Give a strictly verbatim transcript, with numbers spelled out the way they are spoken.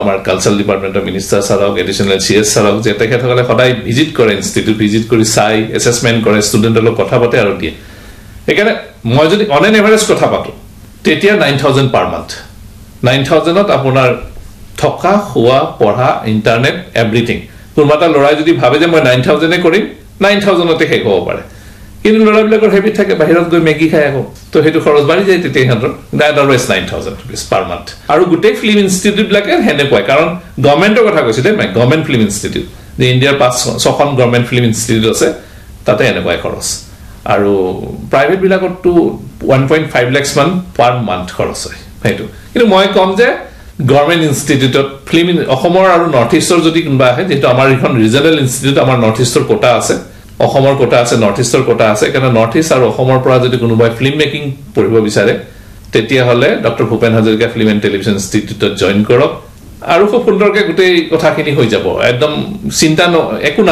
আমাৰ কালচাৰেল ডিপাৰ্টমেন্টৰ minister সাৰক additional CS সাৰক যে তেখেতসকলে সদায় ভিজিট কৰে ইনষ্টিটিউট ভিজিট কৰি চাই এসেসমেন্ট কৰে ষ্টুডেন্টৰ লগত কথা পাতে আৰু দিয়ে এখানে মই যদি অন এন এভাৰেজ কথা পাতো তেতিয়া nine thousand per month nine thousand ত আপোনাৰ থকা খোৱা পঢ়া ইন্টাৰনেট এভৰিথিং কোনবাটা লৰাই যদি ভাবে যে মই nine thousand এ কৰিম nine thousand তে শেষ হ'ব পাৰে কিন্তু লৰাবিলাকৰ হেবিট থাকে বাহিৰত গৈ মেগি খাই আকৌ তো হেতু খৰচ বাঢ়ি যায় তেতিয়া হেতৰ দাট always nine thousand rupees per month আৰু গুটেই ফিল্ম ইনষ্টিটিউট লাগে হেনে পায় কাৰণ গভৰ্ণমেন্টৰ কথা কৈছে দে মই গভৰ্ণমেন্ট ফিল্ম ইনষ্টিটিউট দি ইণ্ডিয়াৰ পাঁচ ছখন গভৰ্ণমেন্ট ফিল্ম ইনষ্টিটিউট আছে তাতে এনে পায় খৰচ আৰু private বিলাকটো one point five lakhs মান per month খৰচ হয় হেতু কিন্তু মই কম যে গভৰ্ণমেন্ট ইনষ্টিটিউটত ফিল্ম অসমৰ আৰু নৰ্থ ইষ্টৰ যদি কোনবা আহে যেটো আমাৰ এখন ৰিজনাল ইনষ্টিটিউট আমাৰ নৰ্থ ইষ্টৰ কোটা আছে অসমৰ কোটা আছে নৰ্থ ইষ্টৰ কোটা আছে কাৰণ নৰ্থ ইষ্ট আৰু অসমৰ পৰা যদি কোনোবাই ফিল্ম মেকিং পঢ়িব বিচাৰে তেতিয়া হলে doctor Bhupen Hazarika film and television ইনষ্টিটিউটত join কৰক আৰু খুব সুন্দৰকৈ গুটেই কথাখিনি হৈ যাব একদম চিন্তা একো